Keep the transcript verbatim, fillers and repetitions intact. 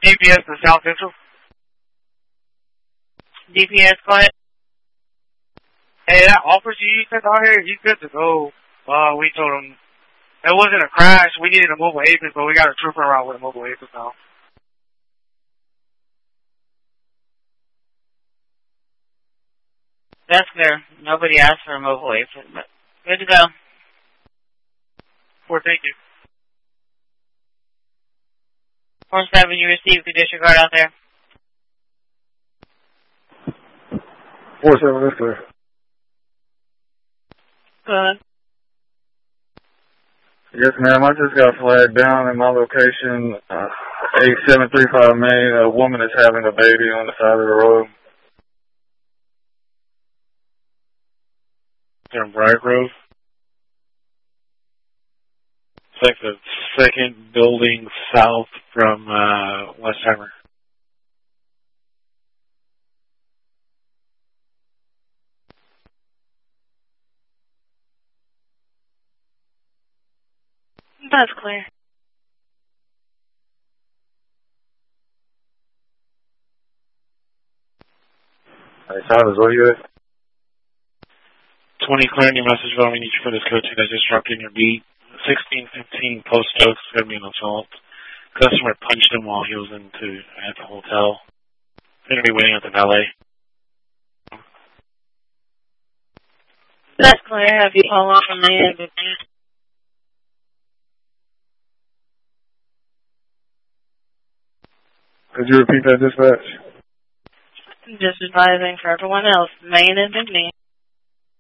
D P S to South Central. D P S, go ahead. Hey, that officer you sent out here, he's good to go. Uh, we told him it wasn't a crash. We needed a mobile APIS, but we got a trooper around with a mobile APIS now. That's clear. Nobody asked for a mobile APIS, but good to go. Four, thank you. four seven, you received the disregard out there. four seven, that's clear. Good. Yes, ma'am. I just got flagged down in my location, uh, eight seven three five Main. A woman is having a baby on the side of the road. In Bright Grove. It's like the second building south from uh, Westheimer. That's clear. Hey, Silas, where you at? twenty, clearing your message about we need you for this code two that just dropped in your beat. sixteen fifteen Post Oaks, going to be an assault. Customer punched him while he was into at the hotel. Going to be waiting at the valet. That's clear. Have you call off on my end with me? Could you repeat that dispatch? Just advising for everyone else, main and me.